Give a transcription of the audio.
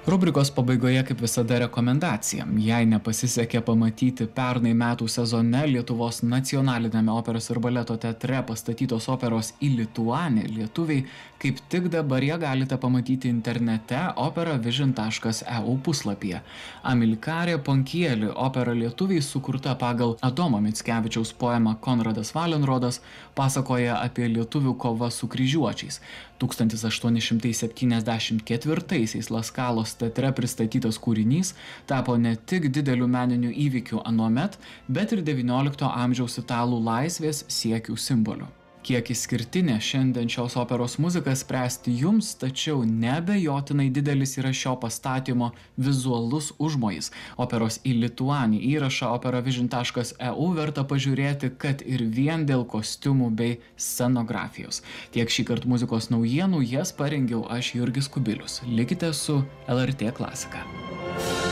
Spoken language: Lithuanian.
Rubrikos pabaigoje kaip visada rekomendacija. Jei nepasisekė pamatyti pernai metų sezone Lietuvos nacionalinėme operos ir baleto teatre pastatytos operos į Lituanį lietuviai, kaip tik dabar ją galite pamatyti internete operavision.eu puslapyje. Amilkarė Ponkieli opera lietuviai sukurta pagal Adomo Mickevičiaus poemą Konradas Valenrodas pasakoja apie lietuvių kovą su kryžiuočiais. 1874 Laskalos teatre pristatytas kūrinys tapo ne tik dideliu meniniu įvykiu anuomet, bet ir XIX amžiaus italų laisvės siekių simboliu. Kiek išskirtinė šiandien šios operos muzika spręsti jums, tačiau neabejotinai didelis yra šio pastatymo vizualus užmojis. Operos į Lituanį įrašą operavision.eu verta pažiūrėti, kad ir vien dėl kostiumų bei scenografijos. Tiek šįkart muzikos naujienų, jas parengiau aš Jurgis Kubilius. Likite su LRT Klasika.